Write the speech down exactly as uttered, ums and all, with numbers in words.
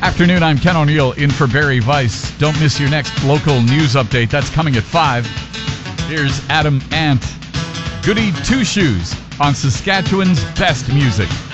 Afternoon, I'm Ken O'Neill in for Barry Weiss. Don't miss your next local news update. That's coming at five. Here's Adam Ant. Goody Two Shoes on Saskatchewan's best music.